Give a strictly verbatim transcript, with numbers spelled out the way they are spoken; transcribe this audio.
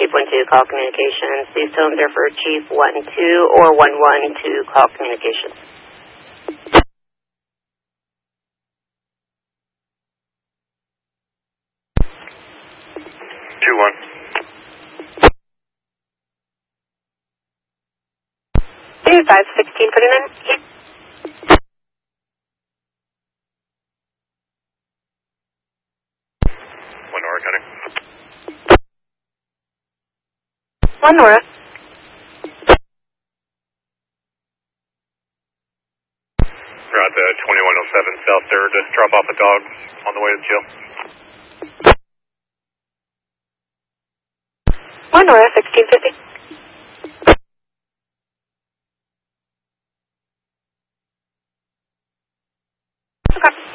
Chief one two, call communications. These tones are for Chief one two or one one to call communications. two one. two five sixteen forty-nine. One Nora cutting. One Nora. We're at the twenty-one oh seven South there. Just drop off a dog on the way to the jail. One Nora, sixteen fifty. Okay.